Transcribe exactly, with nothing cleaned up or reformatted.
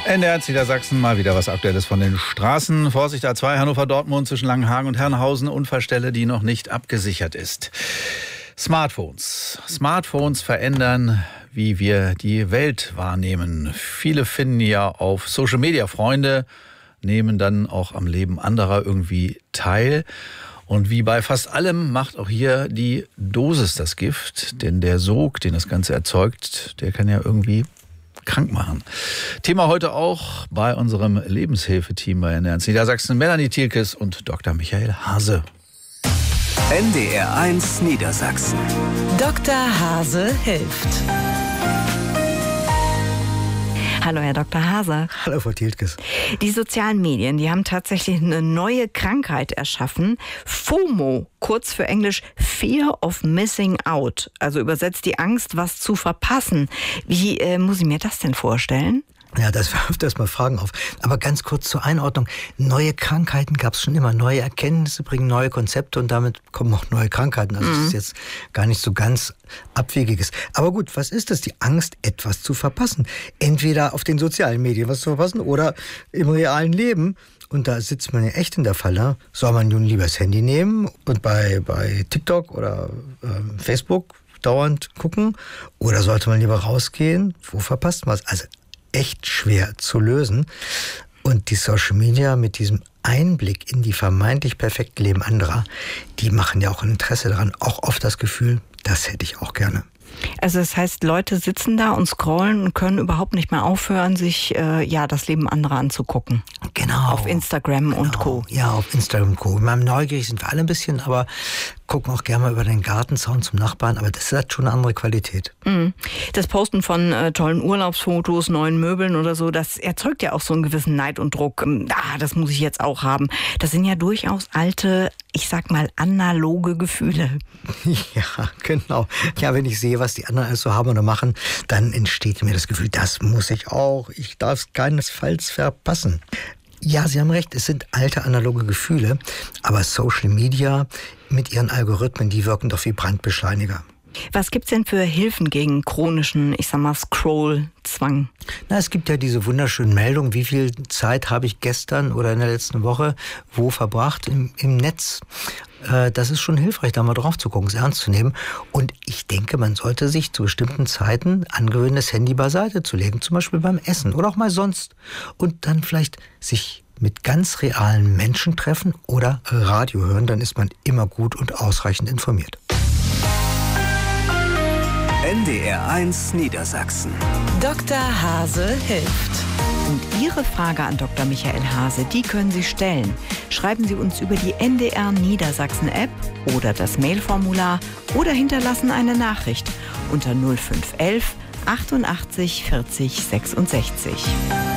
N D R Niedersachsen, mal wieder was Aktuelles von den Straßen. Vorsicht A zwei, Hannover-Dortmund zwischen Langenhagen und Herrenhausen. Unfallstelle, die noch nicht abgesichert ist. Smartphones. Smartphones verändern, wie wir die Welt wahrnehmen. Viele finden ja auf Social Media Freunde, nehmen dann auch am Leben anderer irgendwie teil. Und wie bei fast allem macht auch hier die Dosis das Gift. Denn der Sog, den das Ganze erzeugt, der kann ja irgendwie krank machen. Thema heute auch bei unserem Lebenshilfeteam bei N D R Niedersachsen. Melanie Thielkes und Doktor Michael Hase. N D R eins Niedersachsen. Doktor Hase hilft. Hallo, Herr Doktor Hase. Hallo, Frau Thielkes. Die sozialen Medien, die haben tatsächlich eine neue Krankheit erschaffen. FOMO, kurz für Englisch Fear of Missing Out. Also übersetzt die Angst, was zu verpassen. Wie äh, muss ich mir das denn vorstellen? Ja, das wirft erstmal Fragen auf. Aber ganz kurz zur Einordnung. Neue Krankheiten gab es schon immer. Neue Erkenntnisse bringen neue Konzepte und damit kommen auch neue Krankheiten. Also es mhm. ist jetzt gar nicht so ganz Abwegiges. Aber gut, was ist das? Die Angst, etwas zu verpassen. Entweder auf den sozialen Medien was zu verpassen oder im realen Leben. Und da sitzt man ja echt in der Falle. Soll man nun lieber das Handy nehmen und bei, bei TikTok oder äh, Facebook dauernd gucken? Oder sollte man lieber rausgehen? Wo verpasst man es? Also echt schwer zu lösen. Und die Social Media mit diesem Einblick in die vermeintlich perfekten Leben anderer, die machen ja auch ein Interesse daran, auch oft das Gefühl, das hätte ich auch gerne. Also das heißt, Leute sitzen da und scrollen und können überhaupt nicht mehr aufhören, sich äh, ja das Leben anderer anzugucken. Genau. Auf Instagram genau. und Co. Ja, auf Instagram und Co. In meinem Neugierig sind wir alle ein bisschen, aber gucken auch gerne mal über den Gartenzaun zum Nachbarn. Aber das hat schon eine andere Qualität. Das Posten von äh, tollen Urlaubsfotos, neuen Möbeln oder so, das erzeugt ja auch so einen gewissen Neid und Druck. Ah, das muss ich jetzt auch haben. Das sind ja durchaus alte, ich sag mal, analoge Gefühle. Ja, genau. Ja, wenn ich sehe, was die anderen alles so haben oder machen, dann entsteht mir das Gefühl, das muss ich auch. Ich darf es keinesfalls verpassen. Ja, Sie haben recht, es sind alte analoge Gefühle, aber Social Media mit ihren Algorithmen, die wirken doch wie Brandbeschleuniger. Was gibt's denn für Hilfen gegen chronischen, ich sag mal, Scroll-Zwang? Na, es gibt ja diese wunderschönen Meldungen, wie viel Zeit habe ich gestern oder in der letzten Woche wo verbracht im, im Netz. Äh, das ist schon hilfreich, da mal drauf zu gucken, es ernst zu nehmen. Und ich denke, man sollte sich zu bestimmten Zeiten angewöhnen, das Handy beiseite zu legen, zum Beispiel beim Essen oder auch mal sonst. Und dann vielleicht sich mit ganz realen Menschen treffen oder Radio hören, dann ist man immer gut und ausreichend informiert. N D R eins Niedersachsen. Doktor Hase hilft. Und Ihre Frage an Doktor Michael Hase, die können Sie stellen. Schreiben Sie uns über die N D R Niedersachsen App oder das Mailformular oder hinterlassen eine Nachricht unter null fünf eins eins achtundachtzig vierzig sechsundsechzig.